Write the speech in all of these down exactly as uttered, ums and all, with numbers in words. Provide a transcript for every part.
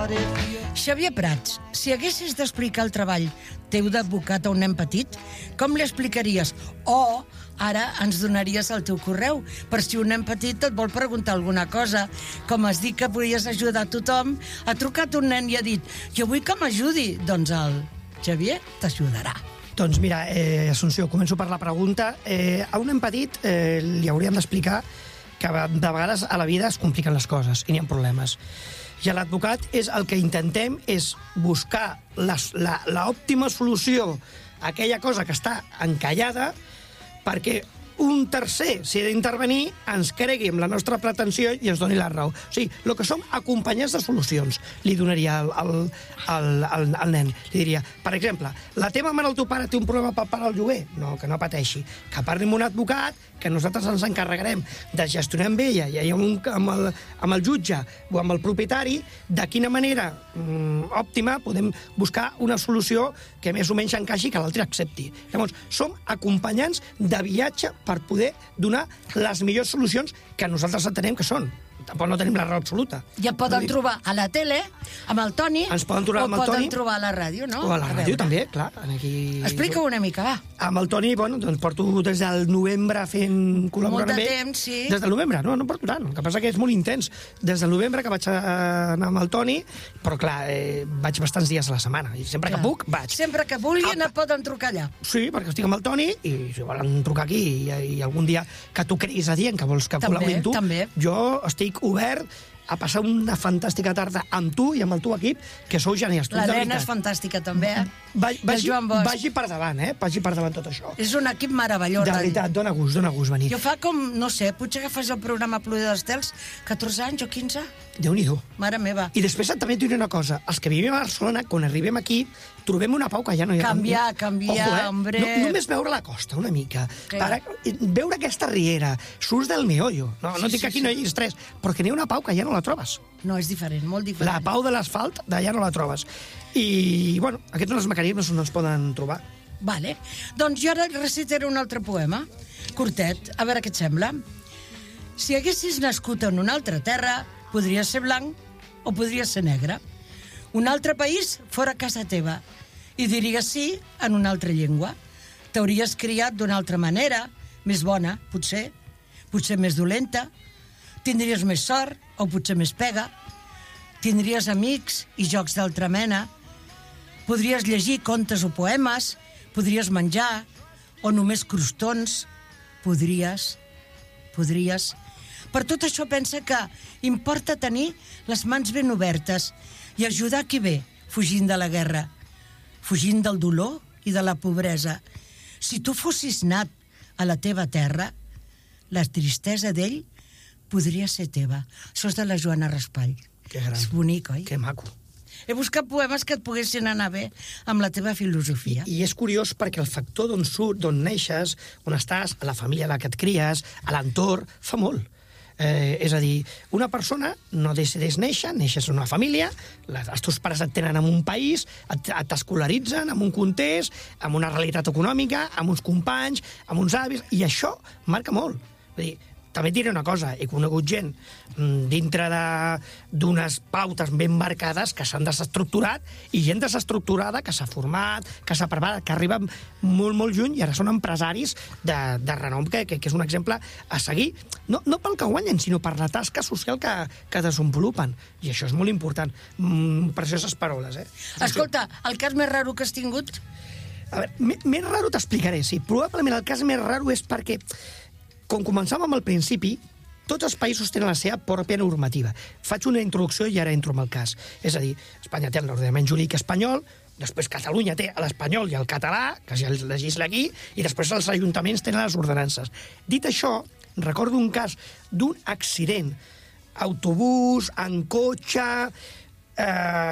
Xavier Prats, si haguessis d'explicar el treball teu d'advocat a un nen petit, com li explicaries? O ara ens donaries el teu correu, per si un nen petit et vol preguntar alguna cosa. Com has dit que podies ajudar tothom, ha trucat un nen i ha dit jo vull que m'ajudi. Doncs el Xavier t'ajudarà. Doncs mira, eh, Assumpció, començo per la pregunta. Eh, a un nen petit eh, li hauríem d'explicar que de vegades a la vida es compliquen les coses i n'hi ha problemes. I a l'advocat és el que intentem és buscar l'òptima solució a aquella cosa que està encallada perquè un tercer, si ha d'intervenir, ens cregui amb la nostra pretensió i ens doni la raó. O sigui, el que som acompanyats de solucions, li donaria al, al, al, al, al nen. Li diria, per exemple, la teva mare o el teu pare té un problema per pagar el lloguer? No, que no pateixi. Que parli amb un advocat, que nosaltres ens encarregarem de gestionar amb ella i amb, un, amb, el, amb el jutge o amb el propietari de quina manera mm, òptima podem buscar una solució que més o menys encaixi que l'altre accepti. Llavors, som acompanyants de viatge per poder donar les millors solucions que nosaltres entenem que són. Tampoc no tenim la raó absoluta. Ja et poden trobar a la tele, amb el Toni, ens poden trobar amb el Toni, o poden trobar a la ràdio, no? O a la ràdio, també, clar. Aquí... Explica una mica, va. Amb el Toni, bueno, doncs porto des del novembre fent col·laborant Molt de amb ell. temps, sí. Des del novembre, no, no porto tant. El que passa que és molt intens. Des del novembre que vaig anar amb el Toni, però clar, eh, vaig bastants dies a la setmana. I sempre clar. que puc, vaig. Sempre que vulguin ah, et poden trucar allà. Sí, perquè estic amb el Toni i si volen trucar aquí i, i algun dia que tu creguis a dient que vols que col·laborin tu, també. Jo estic obert a passar una fantàstica tarda amb tu i amb el teu equip, que sou genials. L'Helena és fantàstica, també, eh? Va, vagi, vagi per davant, eh? Vagi per davant tot això. És un equip meravellós. De veritat, dona gust, dona gust venir. Jo fa com, no sé, potser que fas el programa Pluja d'Estels, catorze anys o quinze? Déu-n'hi-do. Mare meva. I després també et diré una cosa. Els que vivim a Barcelona, quan arribem aquí, trobem una pau que ja no hi ha... Canviar, canviar, Ojo, eh? hombre... No, només veure la costa, una mica. Para, veure aquesta riera, surts del meollo. No, no sí, dic que aquí sí, no hi hagi estrès, però que n'hi ha una pau que ja no la trobes. No, és diferent, molt diferent. La pau de l'asfalt, d'allà no la trobes. I, bueno, aquests són els mecanismes on es poden trobar. Vale. Doncs jo ara recitaré un altre poema, curtet, a veure què et sembla. Si haguessis nascut en una altra terra, podries ser blanc o podries ser negre. Un altre país fora casa teva i diries sí en una altra llengua. T'hauries criat d'una altra manera, més bona, potser, potser més dolenta. Tindries més sort o potser més pega. Tindries amics i jocs d'altra mena. Podries llegir contes o poemes, podries menjar o només crostons. Podries, podries... Per tot això pensa que importa tenir les mans ben obertes i ajudar qui ve, fugint de la guerra, fugint del dolor i de la pobresa. Si tu fossis nat a la teva terra, la tristesa d'ell podria ser teva. Això és de la Joana Raspall. Que gran. És bonic, oi? Que maco. He buscat poemes que et poguessin anar bé amb la teva filosofia. I, i és curiós perquè el factor d'on surt, d'on neixes, on estàs, a la família a la que et cries, a l'entorn, fa molt. Eh, és a dir, una persona no decideix néixer, neixes en una família, les, els teus pares et tenen en un país, t'escolaritzen en un context, amb una realitat econòmica, amb uns companys, amb uns avis, i això marca molt. Vull dir, també et diré una cosa, he conegut gent dintre d'unes pautes ben marcades que s'han desestructurat i gent desestructurada que s'ha format, que s'ha preparat, que arriba molt, molt lluny i ara són empresaris de, de renom, que, que, que és un exemple a seguir. No, no pel que guanyen, sinó per la tasca social que, que desenvolupen. I això és molt important. Mm, precioses paraules, eh? Escolta, el cas més raro que has tingut? A veure, més raro t'explicaré, sí. Probablement el cas més raro és perquè com començàvem al principi, tots els països tenen la seva pròpia normativa. Faig una introducció i ara entro en el cas. És a dir, Espanya té l'ordenament jurídic espanyol, després Catalunya té l'espanyol i el català, que ja es legisla aquí, i després els ajuntaments tenen les ordenances. Dit això, recordo un cas d'un accident, autobús, en cotxe, eh,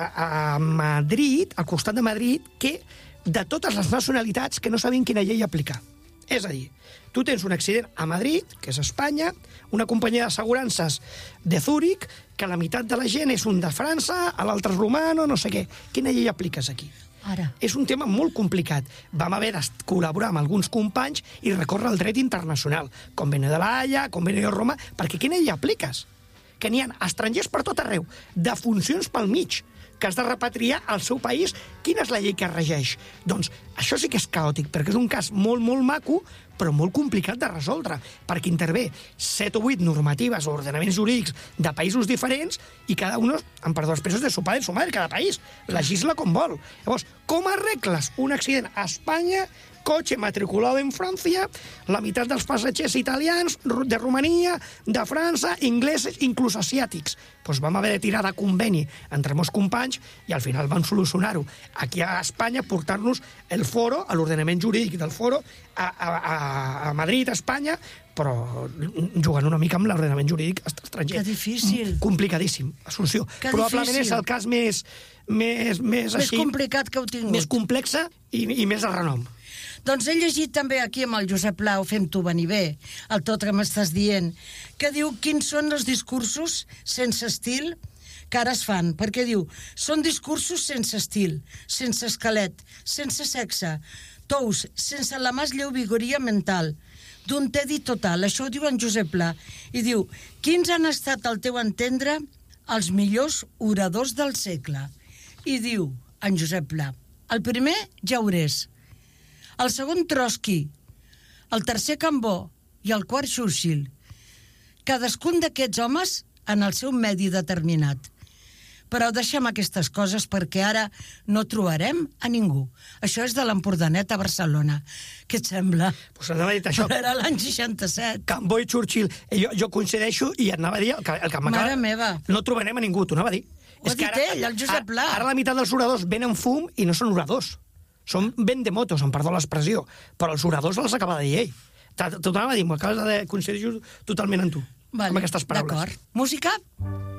a Madrid, al costat de Madrid, que de totes les nacionalitats que no sabien quina llei aplicar. És a dir, tu tens un accident a Madrid, que és Espanya, una companyia d'assegurances de Zúrich, que la meitat de la gent és un de França, l'altre és romano, no sé què. Quina llei apliques aquí? Ara. És un tema molt complicat. Vam haver de col·laborar amb alguns companys i recórrer al dret internacional, Convenio de la Haia, Convenio de Roma, perquè quina llei apliques? Que n'hi ha estrangers per tot arreu, de funcions pel mig. que has de repatriar al seu país. Quina és la llei que es regeix? Doncs això sí que és caòtic, perquè és un cas molt, molt maco, però molt complicat de resoldre, perquè intervé set o vuit normatives o ordenaments jurídics de països diferents i cada un, amb perdó, els presos de su padre i su madre, cada país legisla com vol. Llavors, com arregles un accident a Espanya, cotxe matriculado en Francia, la meitat dels passatgers italians, de Romania, de França, ingleses, inclús asiàtics? Doncs vam haver de tirar de conveni entre molts companys i al final vam solucionar-ho aquí a Espanya, portar-nos el foro, a l'ordenament jurídic del foro, a, a, a Madrid, a Espanya, però jugant una mica amb l'ordenament jurídic estranger. Que difícil. Complicadíssim, Assumpció. Que Probablement difícil. és el cas més, més, més, Més així, complicat que heu tingut. més complexa i, i més de renom. Doncs he llegit també aquí amb el Josep Plau, fent-ho venir bé, el tot que m'estàs dient, que diu quins són els discursos sense estil que ara es fan, perquè diu, són discursos sense estil, sense esquelet, sense sexe, tous, sense la més lleu vigoria mental, d'un tedi total. Això ho diu en Josep Pla. I diu, quins han estat, al teu entendre, els millors oradors del segle? I diu, en Josep Pla, el primer, Jaurès, el segon, Trotsky, el tercer, Cambó i el quart, Churchill. Cadascun d'aquests homes en el seu medi determinat. Però deixem aquestes coses perquè ara no trobarem a ningú. Això és de l'Empordanet a Barcelona. Què et sembla? Pues anava a dir això. Però era l'any seixanta-set. Cambó i Churchill. Eh, Jo, jo coincideixo i anava a dir el que, el que m'acaba... Mare meva. No trobarem a ningú, t'ho anava a dir. Ho ha dit ell, el Josep Pla. Ara la meitat dels oradors venen fum i no són oradors. Són vendemotos, em perdó l'expressió, però els oradors els acaba de dir ell. T'ho anava a dir, m'acabes de coincidir totalment amb tu, Vale, amb aquestes paraules. d'acord. Música?